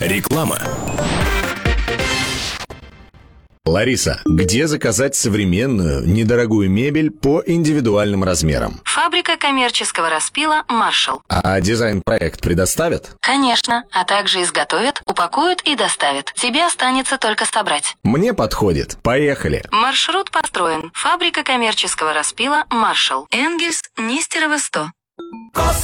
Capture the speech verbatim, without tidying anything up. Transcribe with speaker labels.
Speaker 1: Реклама.
Speaker 2: Лариса, где заказать современную, недорогую мебель по индивидуальным размерам?
Speaker 3: Фабрика коммерческого распила «Маршалл».
Speaker 2: А дизайн-проект предоставят?
Speaker 3: Конечно, а также изготовят, упакуют и доставят. Тебе останется только собрать.
Speaker 2: Мне подходит. Поехали.
Speaker 3: Маршрут построен. Фабрика коммерческого распила «Маршалл». Энгельс, Нестерова, сто.